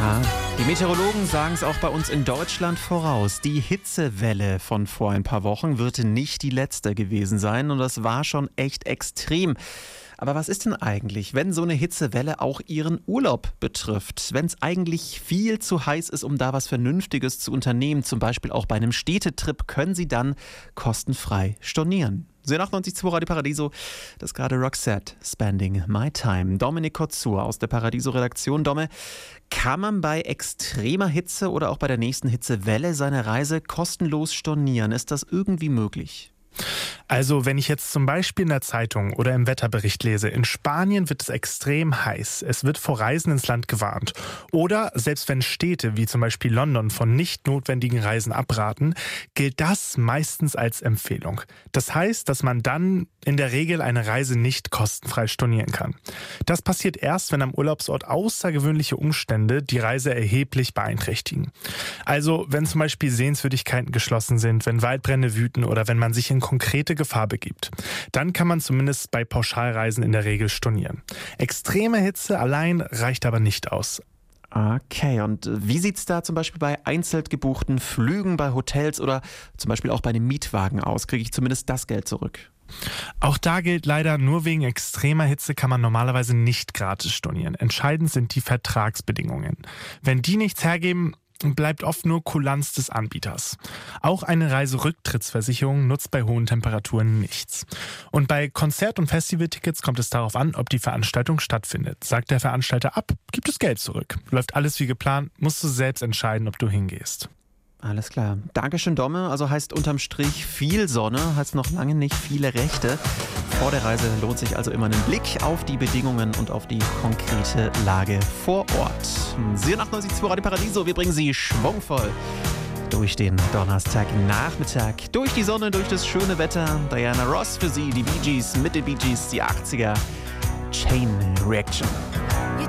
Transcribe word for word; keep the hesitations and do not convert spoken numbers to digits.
Ja, die Meteorologen sagen es auch bei uns in Deutschland voraus. Die Hitzewelle von vor ein paar Wochen wird nicht die letzte gewesen sein und das war schon echt extrem. Aber was ist denn eigentlich, wenn so eine Hitzewelle auch Ihren Urlaub betrifft? Wenn es eigentlich viel zu heiß ist, um da was Vernünftiges zu unternehmen, zum Beispiel auch bei einem Städtetrip, können Sie dann kostenfrei stornieren. Sie achtundneunzig Komma zwei Radio Paradiso, das ist gerade Roxette, Spending My Time. Dominik Kotzur aus der Paradiso-Redaktion. Domme, kann man bei extremer Hitze oder auch bei der nächsten Hitzewelle seine Reise kostenlos stornieren? Ist das irgendwie möglich? Also wenn ich jetzt zum Beispiel in der Zeitung oder im Wetterbericht lese, in Spanien wird es extrem heiß, es wird vor Reisen ins Land gewarnt. Oder selbst wenn Städte wie zum Beispiel London von nicht notwendigen Reisen abraten, gilt das meistens als Empfehlung. Das heißt, dass man dann in der Regel eine Reise nicht kostenfrei stornieren kann. Das passiert erst, wenn am Urlaubsort außergewöhnliche Umstände die Reise erheblich beeinträchtigen. Also wenn zum Beispiel Sehenswürdigkeiten geschlossen sind, wenn Waldbrände wüten oder wenn man sich in konkrete Gefahr begibt. Dann kann man zumindest bei Pauschalreisen in der Regel stornieren. Extreme Hitze allein reicht aber nicht aus. Okay, und wie sieht es da zum Beispiel bei einzeln gebuchten Flügen, bei Hotels oder zum Beispiel auch bei einem Mietwagen aus? Kriege ich zumindest das Geld zurück? Auch da gilt leider, nur wegen extremer Hitze kann man normalerweise nicht gratis stornieren. Entscheidend sind die Vertragsbedingungen. Wenn die nichts hergeben, bleibt oft nur Kulanz des Anbieters. Auch eine Reiserücktrittsversicherung nutzt bei hohen Temperaturen nichts. Und bei Konzert- und Festivaltickets kommt es darauf an, ob die Veranstaltung stattfindet. Sagt der Veranstalter ab, gibt es Geld zurück. Läuft alles wie geplant, musst du selbst entscheiden, ob du hingehst. Alles klar. Dankeschön, Domme. Also heißt unterm Strich viel Sonne, heißt noch lange nicht viele Rechte. Vor der Reise lohnt sich also immer ein Blick auf die Bedingungen und auf die konkrete Lage vor Ort. Sie achtundneunzig Komma zwei Radio Paradiso, wir bringen Sie schwungvoll durch den Donnerstagnachmittag, durch die Sonne, durch das schöne Wetter. Diana Ross für Sie, die Bee Gees mit den Bee Gees, die achtziger Chain Reaction.